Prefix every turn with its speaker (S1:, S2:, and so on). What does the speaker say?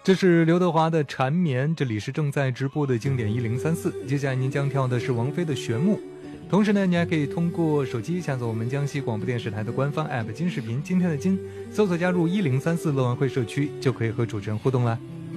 S1: 这是刘德华的《缠绵》，这里是正在直播的经典1034。接下来您将跳的是王菲的《玄木》。同时呢，你还可以通过手机下载我们江西广播电视台的官方 app 金视频，今天的金，搜索加入1034乐玩会社区，就可以和主持人互动了。